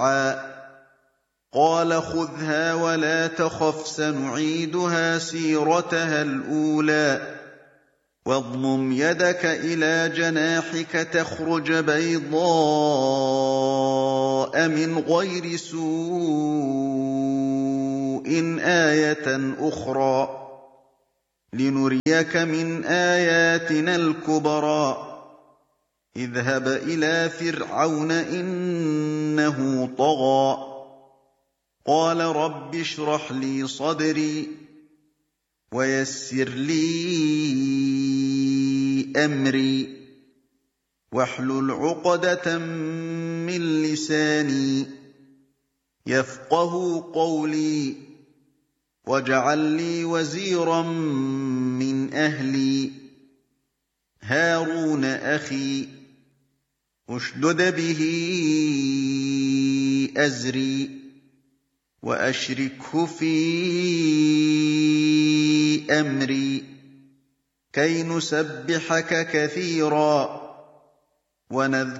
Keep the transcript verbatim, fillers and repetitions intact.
قَالَ خُذْهَا وَلَا تَخَفْ سَنُعِيدُهَا سِيرَتَهَا الْأُولَىٰ وَاضْمُمْ يَدَكَ إِلَىٰ جَنَاحِكَ تَخْرُجْ بَيْضَاءَ مِنْ غَيْرِ سُوءٍ آيَةً أُخْرَىٰ لِنُرِيَكَ مِنْ آيَاتِنَا الْكُبْرَى اذْهَبْ إِلَىٰ فِرْعَوْنَ إِنَّهُ طَغَىٰ قَالَ رَبِّ اشْرَحْ لِي صَدْرِي وَيَسِّرْ لِي أَمْرِي وَاحْلُلْ عُقْدَةً مِّن لِّسَانِي يَفْقَهُوا قَوْلِي وَاجْعَل لِّي وَزِيرًا مِّنْ أَهْلِي هَارُونَ أَخِي اشْدُدْ بِهِ أَزْرِي وَأَشْرِكْهُ فِي أَمْرِي كَيْ نُسَبِّحَكَ كَثِيرًا